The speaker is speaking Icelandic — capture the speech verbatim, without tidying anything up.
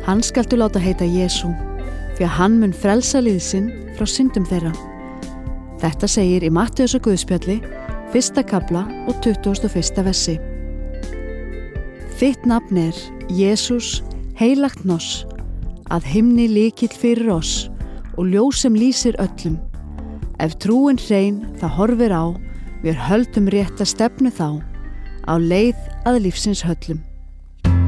Hann skaltu láta heita Jesú, því að hann mun frelsa lið sinn frá syndum þeirra. Þetta segir í Mattheusar guðspjalli, fyrsta kafla og tuttugasta og fyrsta versi. Þitt nafn er Jesús, heilagt noss, að himni lykill fyrir oss og ljós sem lýsir öllum. Ef trúin hrein það horfir á, við höldum rétta stefnu þá, á leið að lífsins höllum.